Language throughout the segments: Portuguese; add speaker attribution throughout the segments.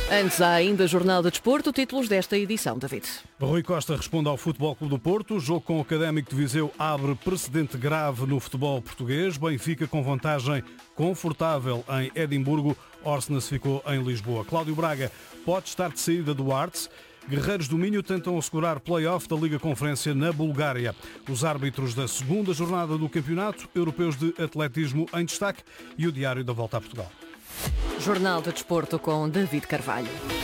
Speaker 1: Antes há ainda Jornal de Desporto, títulos desta edição, David.
Speaker 2: Rui Costa responde ao Futebol Clube do Porto. O jogo com o Académico de Viseu abre precedente grave no futebol português. Benfica com vantagem confortável em Edimburgo. Arsenal ficou em Lisboa. Cláudio Braga pode estar de saída do Arts. Guerreiros do Minho tentam assegurar play-off da Liga Conferência na Bulgária. Os árbitros da segunda jornada do Campeonato Europeus de Atletismo em destaque e o Diário da Volta a Portugal.
Speaker 1: Jornal de Desporto com David Carvalho.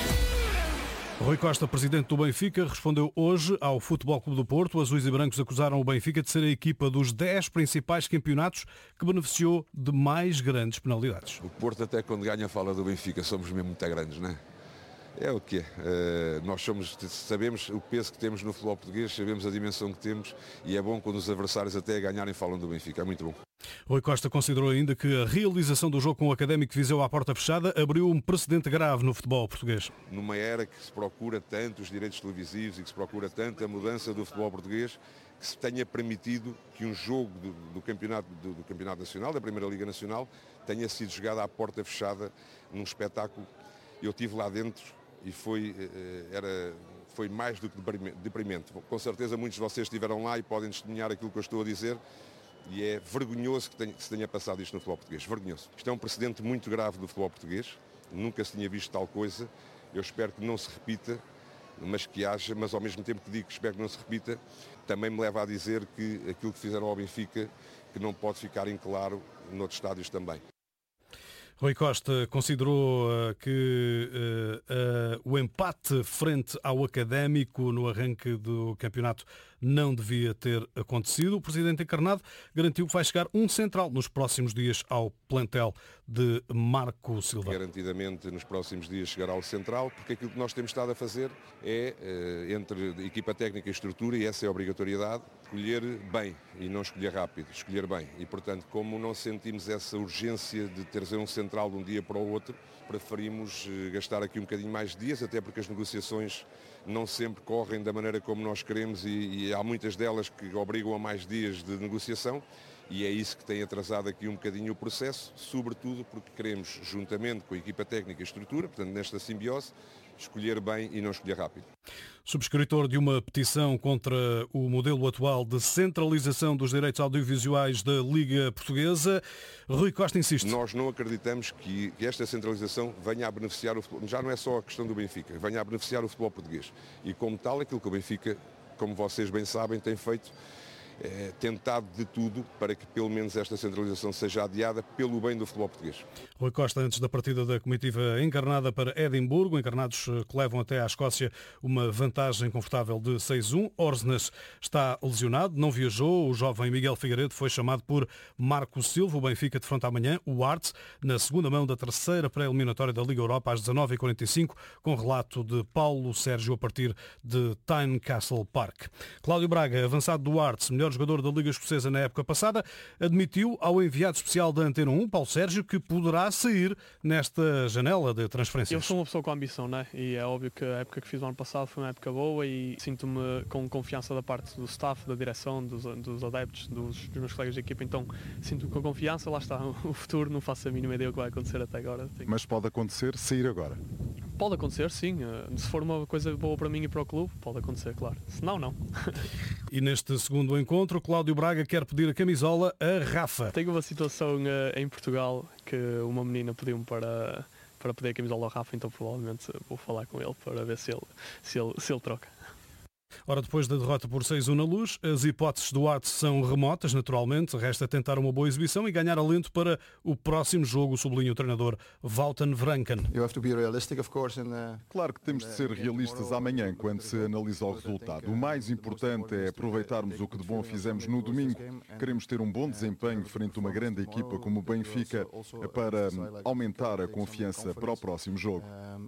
Speaker 2: Rui Costa, presidente do Benfica, respondeu hoje ao Futebol Clube do Porto. Azuis e brancos acusaram o Benfica de ser a equipa dos 10 principais campeonatos que beneficiou de mais grandes penalidades.
Speaker 3: O Porto até quando ganha fala do Benfica, somos mesmo muito grandes, não é? É o que é. Nós sabemos o peso que temos no futebol português, sabemos a dimensão que temos e é bom quando os adversários até a ganharem falam do Benfica, é muito bom.
Speaker 2: Rui Costa considerou ainda que a realização do jogo com o Académico de Viseu à porta fechada abriu um precedente grave no futebol português.
Speaker 3: Numa era que se procura tanto os direitos televisivos e que se procura tanto a mudança do futebol português, que se tenha permitido que um jogo do campeonato nacional, da Primeira Liga Nacional, tenha sido jogado à porta fechada num espetáculo. Eu estive lá dentro e foi mais do que deprimente. Com certeza muitos de vocês estiveram lá e podem testemunhar aquilo que eu estou a dizer. E é vergonhoso que se tenha passado isto no futebol português, vergonhoso. Isto é um precedente muito grave do futebol português, nunca se tinha visto tal coisa. Eu espero que não se repita, mas que haja, mas ao mesmo tempo que digo que espero que não se repita, também me leva a dizer que aquilo que fizeram ao Benfica, que não pode ficar em claro noutros estádios também.
Speaker 2: Rui Costa considerou que o empate frente ao Académico no arranque do campeonato não devia ter acontecido. O presidente encarnado garantiu que vai chegar um central nos próximos dias ao plantel de Marco Silva.
Speaker 3: Garantidamente nos próximos dias chegará ao central, porque aquilo que nós temos estado a fazer é, entre equipa técnica e estrutura, e essa é a obrigatoriedade, escolher bem e não escolher rápido, escolher bem. E, portanto, como não sentimos essa urgência de trazer um central de um dia para o outro, preferimos gastar aqui um bocadinho mais de dias, até porque as negociações não sempre correm da maneira como nós queremos e há muitas delas que obrigam a mais dias de negociação e é isso que tem atrasado aqui um bocadinho o processo, sobretudo porque queremos, juntamente com a equipa técnica e estrutura, portanto nesta simbiose, escolher bem e não escolher rápido.
Speaker 2: Subscritor de uma petição contra o modelo atual de centralização dos direitos audiovisuais da Liga Portuguesa, Rui Costa insiste.
Speaker 3: Nós não acreditamos que esta centralização venha a beneficiar o futebol, já não é só a questão do Benfica, venha a beneficiar o futebol português. E como tal, aquilo que o Benfica, como vocês bem sabem, tem feito, tentado de tudo para que pelo menos esta centralização seja adiada pelo bem do futebol português.
Speaker 2: Rui Costa, antes da partida da comitiva encarnada para Edimburgo, encarnados que levam até à Escócia uma vantagem confortável de 6-1. Orsnes está lesionado, não viajou. O jovem Miguel Figueiredo foi chamado por Marco Silva. O Benfica defronta amanhã o Arts na segunda mão da terceira pré-eliminatória da Liga Europa às 19h45, com relato de Paulo Sérgio a partir de Tynecastle Park. Cláudio Braga, avançado do Arts, melhor jogador da Liga Escocesa na época passada, admitiu ao enviado especial da Antena 1, Paulo Sérgio, que poderá sair nesta janela de transferências.
Speaker 4: Eu sou uma pessoa com ambição, né? E é óbvio que a época que fiz no ano passado foi uma época boa e sinto-me com confiança da parte do staff, da direção, dos adeptos, dos meus colegas de equipa, então sinto-me com confiança, lá está o futuro, não faço a mínima ideia o que vai acontecer até agora.
Speaker 5: Mas pode acontecer sair agora?
Speaker 4: Pode acontecer, sim. Se for uma coisa boa para mim e para o clube, pode acontecer, claro. Se não, não.
Speaker 2: E neste segundo encontro, Cláudio Braga quer pedir a camisola a Rafa.
Speaker 4: Tenho uma situação em Portugal que uma menina pediu-me para pedir a camisola ao Rafa, então provavelmente vou falar com ele para ver se ele troca.
Speaker 2: Ora, depois da derrota por 6-1 na Luz, as hipóteses do Arts são remotas, naturalmente. Resta tentar uma boa exibição e ganhar alento para o próximo jogo, sublinha o treinador Wouten Vranken.
Speaker 5: Claro que temos de ser realistas amanhã quando se analisa o resultado. O mais importante é aproveitarmos o que de bom fizemos no domingo. Queremos ter um bom desempenho frente a uma grande equipa como o Benfica para aumentar a confiança para o próximo jogo.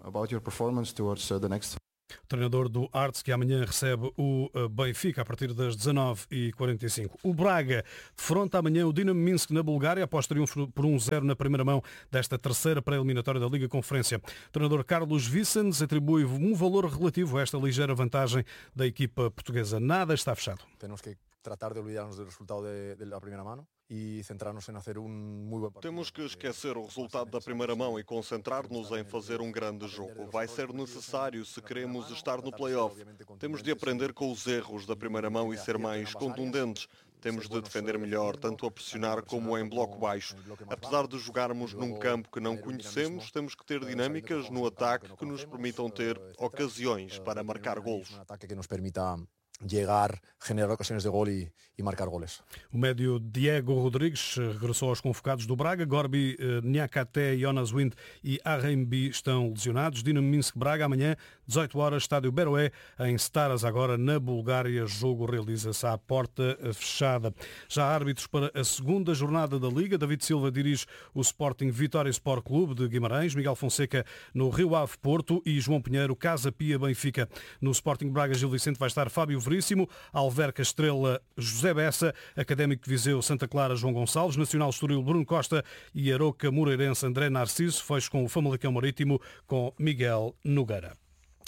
Speaker 2: O treinador do Arts, que amanhã recebe o Benfica a partir das 19h45. O Braga defronta amanhã o Dinamo Minsk na Bulgária, após triunfo por 1-0 na primeira mão desta terceira pré-eliminatória da Liga Conferência. O treinador Carlos Vicens atribui um valor relativo a esta ligeira vantagem da equipa portuguesa. Nada está fechado.
Speaker 6: Temos que tratar de olvidarnos do resultado da primeira mão. e centrar-nos em fazer muito bom partido.
Speaker 7: Temos que esquecer o resultado da primeira mão e concentrar-nos em fazer um grande jogo. Vai ser necessário se queremos estar no play-off. Temos de aprender com os erros da primeira mão e ser mais contundentes. Temos de defender melhor, tanto a pressionar como em bloco baixo. Apesar de jogarmos num campo que não conhecemos, temos que ter dinâmicas no ataque que nos permitam ter ocasiões para marcar golos.
Speaker 6: Um ataque que nos permita chegar, generar ocasiões de gol e marcar goles.
Speaker 2: O médio Diego Rodrigues regressou aos convocados do Braga. Gorbi, Niakate, Jonas Wind e Arrembi estão lesionados. Dinamo Minsk-Braga amanhã, 18 horas, estádio Beroé, em Staras, agora na Bulgária. Jogo realiza-se à porta fechada. Já há árbitros para a segunda jornada da Liga. David Silva dirige o Sporting Vitória Sport Clube de Guimarães, Miguel Fonseca no Rio Ave Porto e João Pinheiro Casa Pia Benfica. No Sporting Braga Gil Vicente vai estar Fábio Veríssimo, Alverca Estrela José Bessa, Académico de Viseu Santa Clara João Gonçalves, Nacional Estoril Bruno Costa e Aroca Moreirense André Narciso. Fecho com o Famalicão Marítimo com Miguel Nogueira.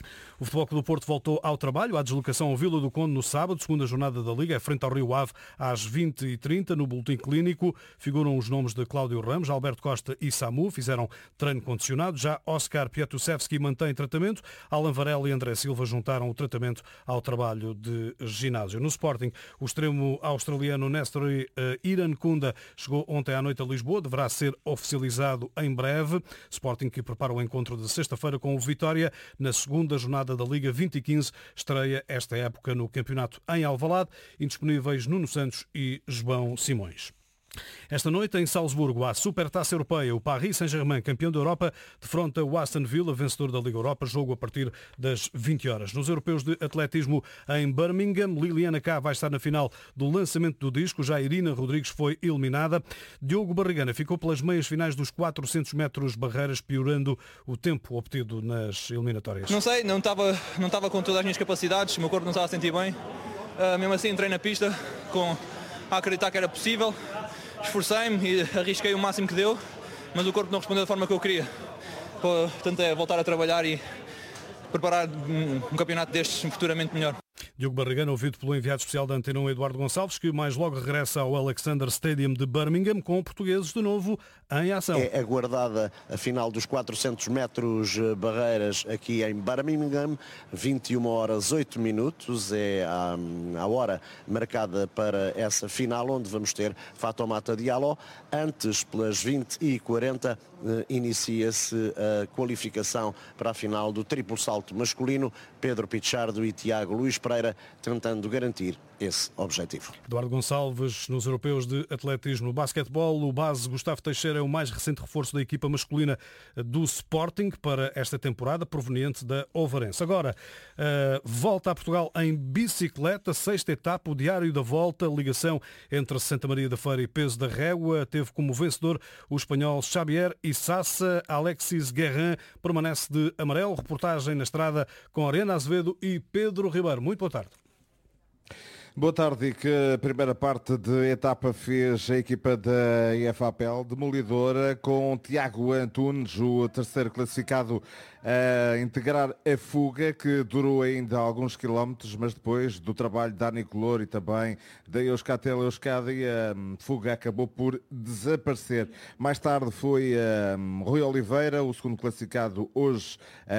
Speaker 2: O Futebol Clube do Porto voltou ao trabalho, à deslocação ao Vila do Conde no sábado, segunda jornada da Liga, frente ao Rio Ave, às 20h30. No boletim clínico figuram os nomes de Cláudio Ramos, Alberto Costa e Samu, fizeram treino condicionado. Já Oscar Pietusevski mantém tratamento, Alan Varela e André Silva juntaram o tratamento ao trabalho de ginásio. No Sporting, o extremo australiano Nestor Irankunda chegou ontem à noite a Lisboa, deverá ser oficializado em breve. Sporting que prepara o encontro de sexta-feira com o Vitória na segunda jornada da Liga 2015, estreia esta época no campeonato em Alvalade, indisponíveis Nuno Santos e João Simões. Esta noite, em Salzburgo, há Supertaça Europeia. O Paris Saint-Germain, campeão da Europa, defronta o Aston Villa, vencedor da Liga Europa, jogo a partir das 20 horas. Nos europeus de atletismo em Birmingham, Liliana Cá vai estar na final do lançamento do disco. Já Irina Rodrigues foi eliminada. Diogo Barrigana ficou pelas meias finais dos 400 metros barreiras, piorando o tempo obtido nas eliminatórias.
Speaker 8: Não sei, não estava com todas as minhas capacidades, o meu corpo não estava a sentir bem. Mesmo assim, entrei na pista a acreditar que era possível. Esforcei-me e arrisquei o máximo que deu, mas o corpo não respondeu da forma que eu queria. Portanto, é voltar a trabalhar e preparar um campeonato destes futuramente melhor.
Speaker 2: Diogo Barrigana, ouvido pelo enviado especial da Antena 1, Eduardo Gonçalves, que mais logo regressa ao Alexander Stadium de Birmingham com portugueses de novo em ação.
Speaker 9: É aguardada a final dos 400 metros barreiras aqui em Birmingham, 21 horas 8 minutos, é a hora marcada para essa final, onde vamos ter Fatoumata Diallo. Antes, pelas 20h40, inicia-se a qualificação para a final do triplo salto masculino, Pedro Pichardo e Tiago Luís Pereira tentando garantir esse objetivo.
Speaker 2: Eduardo Gonçalves, nos europeus de atletismo. Basquetebol, o base Gustavo Teixeira é o mais recente reforço da equipa masculina do Sporting para esta temporada, proveniente da Ovarense. Agora, volta a Portugal em bicicleta, sexta etapa, o Diário da Volta, ligação entre Santa Maria da Feira e Peso da Régua, teve como vencedor o espanhol Xavier Issassa. Alexis Guerrin permanece de amarelo. Reportagem na estrada com Ariana Azevedo e Pedro Ribeiro. Muito boa tarde.
Speaker 10: Boa tarde, e que a primeira parte de etapa fez a equipa da IFAPEL demolidora, com Tiago Antunes, o terceiro classificado, a integrar a fuga, que durou ainda alguns quilómetros, mas depois do trabalho da Dani Color e também da Euskatel Euskadi, a fuga acabou por desaparecer. Mais tarde foi Rui Oliveira, o segundo classificado hoje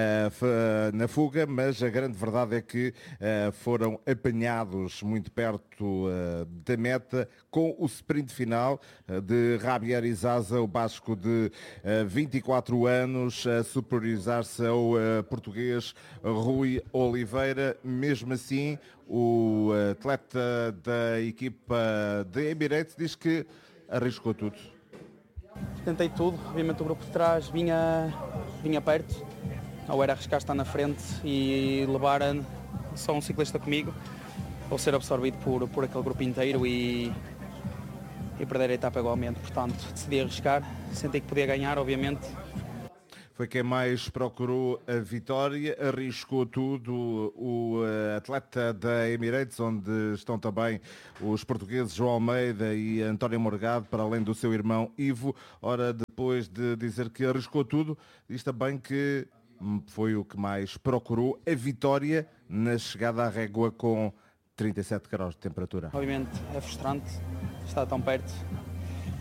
Speaker 10: na fuga, mas a grande verdade é que foram apanhados muito perto da meta, com o sprint final de Javier Issassa, o basco de 24 anos, a superiorizar-se ao português Rui Oliveira. Mesmo assim, o atleta da equipa de Emirates diz que arriscou tudo.
Speaker 11: Tentei tudo, obviamente o grupo de trás vinha perto, ou era arriscar estar na frente e levar só um ciclista comigo, ou ser absorvido por aquele grupo inteiro e perder a etapa igualmente. Portanto, decidi arriscar, senti que podia ganhar, obviamente.
Speaker 10: Foi quem mais procurou a vitória, arriscou tudo, o atleta da Emirates, onde estão também os portugueses João Almeida e António Morgado, para além do seu irmão Ivo. Ora, depois de dizer que arriscou tudo, diz também que foi o que mais procurou a vitória na chegada à régua com 37 graus de temperatura.
Speaker 11: Obviamente é frustrante estar tão perto,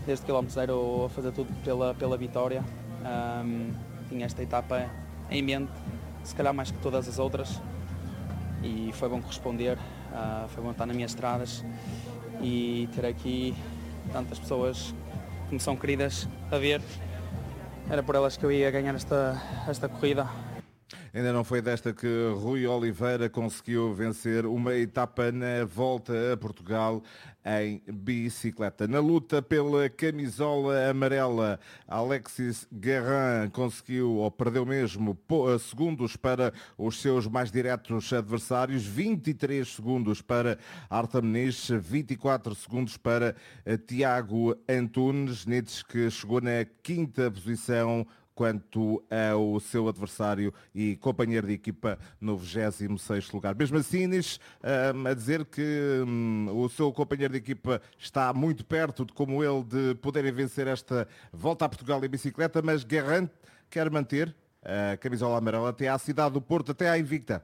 Speaker 11: desde quilómetro zero a fazer tudo pela vitória. Tinha esta etapa em mente, se calhar mais que todas as outras, e foi bom corresponder, foi bom estar nas minhas estradas e ter aqui tantas pessoas que me são queridas a ver. Era por elas que eu ia ganhar esta corrida.
Speaker 10: Ainda não foi desta que Rui Oliveira conseguiu vencer uma etapa na volta a Portugal em bicicleta. Na luta pela camisola amarela, Alexis Guerin conseguiu, ou perdeu mesmo, segundos para os seus mais diretos adversários, 23 segundos para Artem Nitsch, 24 segundos para Tiago Antunes. Nitsch que chegou na 5ª posição quanto ao seu adversário e companheiro de equipa no 26º lugar. Mesmo assim, Nitsch a dizer que o seu companheiro de equipa está muito perto de, como ele, de poderem vencer esta volta a Portugal em bicicleta, mas Guerin quer manter a camisola amarela até à cidade do Porto, até à Invicta.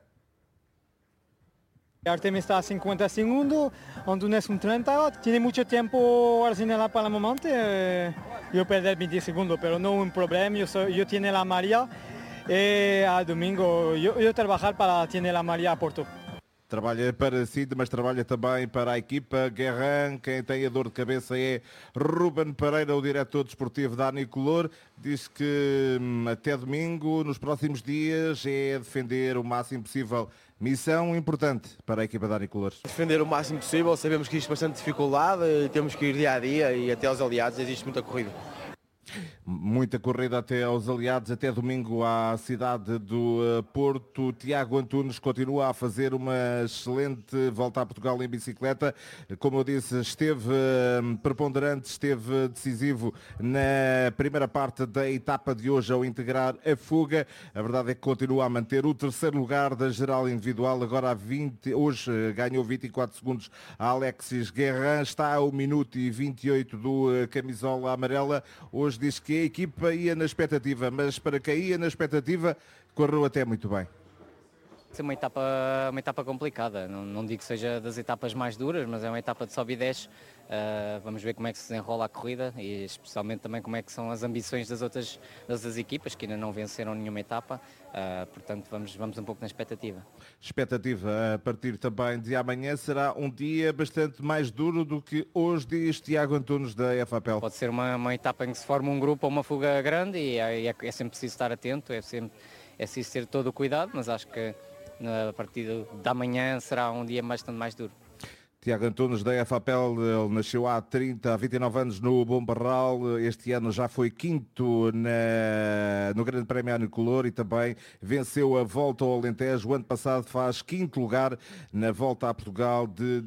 Speaker 12: Artem está a 50 segundos, Antunes 30, tiene mucho tiempo Arsenal para el momento, yo perder 20 segundos, pero no un problema, yo tiene la María, a domingo yo trabajar para tiene la María a Porto.
Speaker 10: Trabalha para si, mas trabalha também para a equipa. Guerin, quem tem a dor de cabeça é Ruben Pereira, o diretor desportivo da Anicolor. Diz que até domingo, nos próximos dias, é defender o máximo possível. Missão importante para a equipa da Anicolor.
Speaker 13: Defender o máximo possível, sabemos que existe bastante dificuldade, temos que ir dia a dia e até aos aliados existe muita corrida.
Speaker 10: Muita corrida até aos aliados, até domingo à cidade do Porto. Tiago Antunes continua a fazer uma excelente volta a Portugal em bicicleta. Como eu disse, esteve preponderante, esteve decisivo na primeira parte da etapa de hoje ao integrar a fuga. A verdade é que continua a manter o 3º lugar da geral individual. Agora hoje ganhou 24 segundos a Alexis Guerin. Está a 1 minuto e 28 do camisola amarela. Hoje diz que a equipa ia na expectativa, mas para quem ia na expectativa, correu até muito bem.
Speaker 14: É uma etapa complicada, não digo que seja das etapas mais duras, mas é uma etapa de sobe e desce. Vamos ver como é que se desenrola a corrida e especialmente também como é que são as ambições das outras equipas que ainda não venceram nenhuma etapa. Portanto, vamos um pouco na expectativa.
Speaker 10: Expectativa a partir também de amanhã será um dia bastante mais duro do que hoje, diz Tiago Antunes da FAPEL.
Speaker 14: Pode ser uma etapa em que se forma um grupo ou uma fuga grande e é sempre preciso estar atento, é preciso ter todo o cuidado, mas acho que a partir da manhã será um dia bastante mais duro.
Speaker 10: Tiago Antunes da FAPEL, ele nasceu há 29 anos no Bom Barral, este ano já foi 5º no Grande Prémio Anicolor e também venceu a Volta ao Alentejo. O ano passado faz 5º lugar na Volta a Portugal de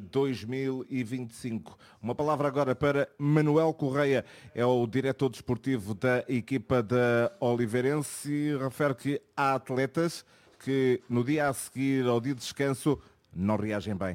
Speaker 10: 2025. Uma palavra agora para Manuel Correia, é o diretor desportivo da equipa da Oliveirense e refere que há atletas que no dia a seguir ao dia de descanso não reagem bem.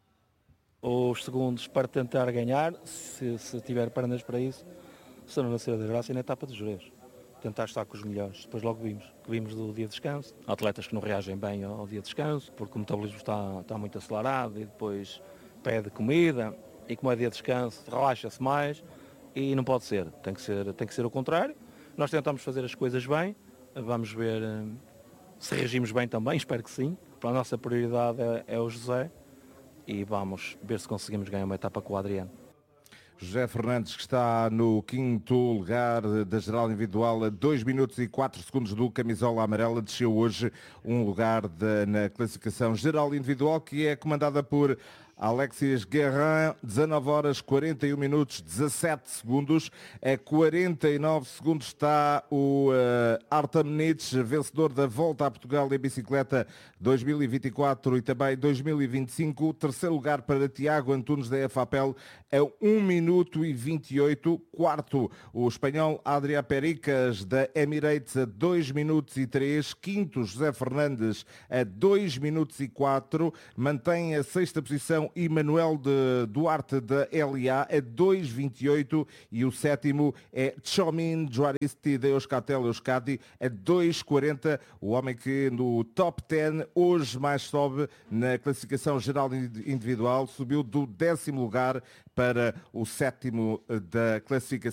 Speaker 15: Os segundos para tentar ganhar, se tiver pernas para isso, se não nascer a desgraça e na etapa dos Jerez. Tentar estar com os melhores. Depois logo vimos do dia de descanso. Atletas que não reagem bem ao dia de descanso, porque o metabolismo está muito acelerado e depois pede comida e como é dia de descanso, relaxa-se mais e não pode ser. Tem que ser o contrário. Nós tentamos fazer as coisas bem, vamos ver se reagimos bem também, espero que sim. A nossa prioridade é o José. E vamos ver se conseguimos ganhar uma etapa com o Adriano.
Speaker 10: José Fernandes, que está no 5º lugar da geral individual a 2 minutos e 4 segundos do camisola amarela, desceu hoje um lugar na classificação geral individual, que é comandada por Alexis Guerin, 19 horas 41 minutos 17 segundos. A 49 segundos está o Artem Nitsch, vencedor da Volta a Portugal em bicicleta 2024 e também 2025. O 3º lugar para Tiago Antunes da FAPEL é 1 minuto e 28. Quarto, o espanhol Adrià Pericas da Emirates a 2 minutos e 3. Quinto, José Fernandes a 2 minutos e 4. Mantém a 6ª posição e Manuel Duarte da LA a 2,28 e o 7º é Tchomin Juaristi da Euskaltel Euskadi a 2,40. O homem que no top 10 hoje mais sobe na classificação geral individual, subiu do 10º lugar para o 7º da classificação.